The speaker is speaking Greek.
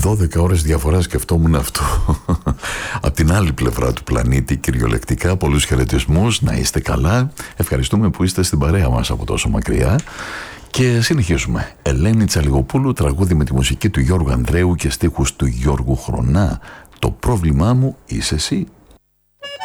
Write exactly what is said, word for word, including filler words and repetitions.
δώδεκα ώρες διαφορά σκεφτόμουν αυτό. Απ' την άλλη πλευρά του πλανήτη, κυριολεκτικά, πολλούς χαιρετισμούς, να είστε καλά. Ευχαριστούμε που είστε στην παρέα μας από τόσο μακριά. Και συνεχίζουμε. Ελένη Τσαλιγοπούλου, τραγούδι με τη μουσική του Γιώργου Ανδρέου και στίχους του Γιώργου Χρονά. Το πρόβλημά μου είσαι εσύ.